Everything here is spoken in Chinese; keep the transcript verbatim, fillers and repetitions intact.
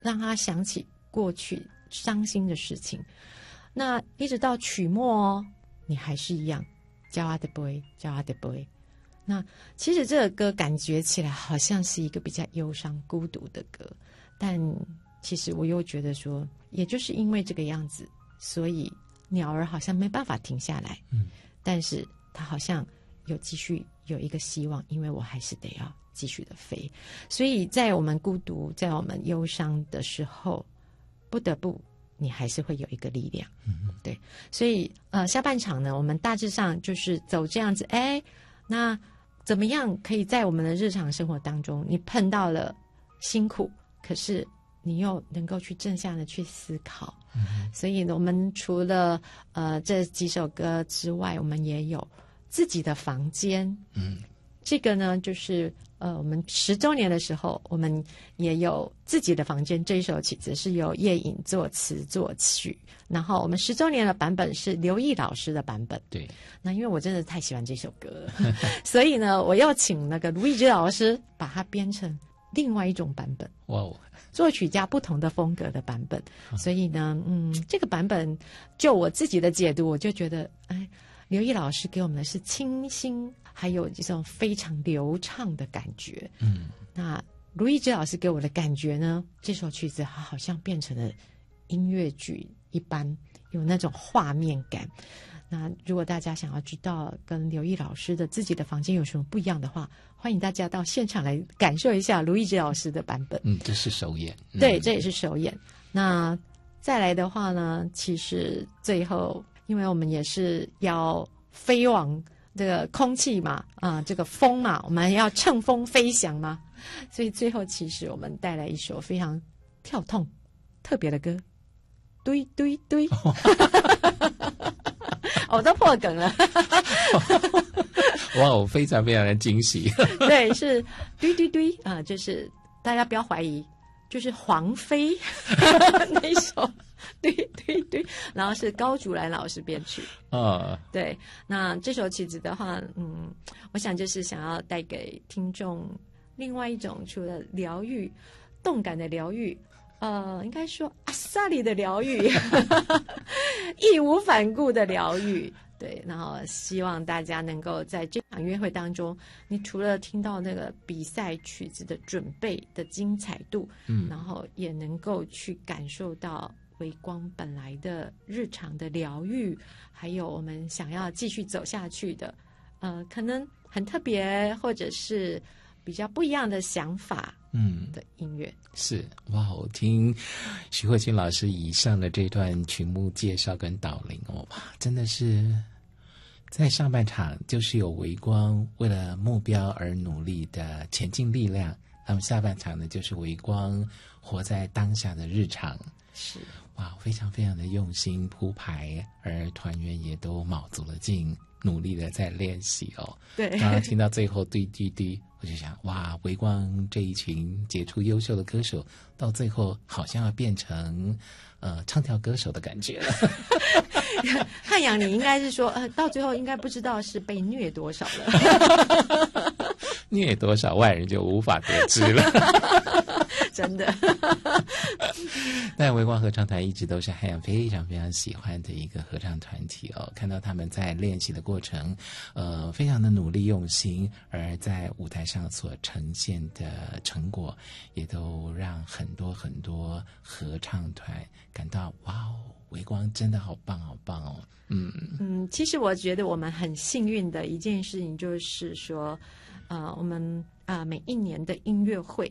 让他想起过去伤心的事情。那一直到曲末哦，你还是一样叫阿德不会，叫阿德不会。那其实这个歌感觉起来好像是一个比较忧伤孤独的歌，但其实我又觉得说，也就是因为这个样子，所以鸟儿好像没办法停下来，嗯，但是它好像有继续有一个希望，因为我还是得要继续的飞。所以在我们孤独，在我们忧伤的时候，不得不你还是会有一个力量，嗯，对。所以呃，下半场呢，我们大致上就是走这样子，哎，那怎么样可以在我们的日常生活当中，你碰到了辛苦，可是你又能够去正向的去思考，嗯，所以呢，我们除了呃这几首歌之外，我们也有自己的房间，嗯，这个呢就是呃我们十周年的时候，我们也有自己的房间。这一首曲子是由叶颖作词作曲，然后我们十周年的版本是刘毅老师的版本。 对， 那因为我真的太喜欢这首歌了，所以呢，我要请那个卢一之老师把它编成另外一种版本。 哇哦！ 作曲家不同的风格的版本，所以呢，嗯，这个版本就我自己的解读，我就觉得，哎，刘毅老师给我们的是清新，还有这种非常流畅的感觉。嗯，那卢一之老师给我的感觉呢，这首曲子它好像变成了音乐剧一般，有那种画面感。那如果大家想要知道跟刘毅老师的自己的房间有什么不一样的话，欢迎大家到现场来感受一下卢一之老师的版本。 嗯，这是首演。嗯、 对，这也是首演。那再来的话呢，其实最后，因为我们也是要飞往这个空气嘛，啊、呃，这个风嘛，我们要乘风飞翔嘛，所以最后其实我们带来一首非常跳痛、特别的歌，堆堆堆。我都破梗了。 哇，我非常非常的惊喜。 对，是堆堆堆啊、呃，就是大家不要怀疑，就是黄飞那一首堆堆堆，然后是高竹兰老师编曲啊。对，那这首曲子的话，嗯，我想就是想要带给听众另外一种除了疗愈、动感的疗愈。呃，应该说阿萨里的疗愈，义无反顾的疗愈，对。然后希望大家能够在这场约会当中，你除了听到那个比赛曲子的准备的精彩度，嗯，然后也能够去感受到微光本来的日常的疗愈，还有我们想要继续走下去的，呃，可能很特别或者是比较不一样的想法。嗯的音乐是哇，我听徐慧君老师以上的这段曲目介绍跟导聆哦，哇，真的是在上半场就是有微光为了目标而努力的前进力量，那么下半场呢就是微光活在当下的日常， 是哇，非常非常的用心铺排，而团员也都卯足了劲，努力的在练习哦。 对， 刚刚听到最后滴滴滴，我就想哇，微光这一群杰出优秀的歌手，到最后好像要变成呃唱跳歌手的感觉了。 汉阳，你应该是说，呃，到最后应该不知道是被虐多少了。 虐多少外人就无法得知了。 真的。 但微光合唱团一直都是汉阳非常非常喜欢的一个合唱团体哦，看到他们在练习的过程呃，非常的努力用心，而在舞台上所呈现的成果也都让很多很多合唱团感到哇哦，微光真的好棒好棒哦。嗯嗯，其实我觉得我们很幸运的一件事情就是说呃，我们啊、呃、每一年的音乐会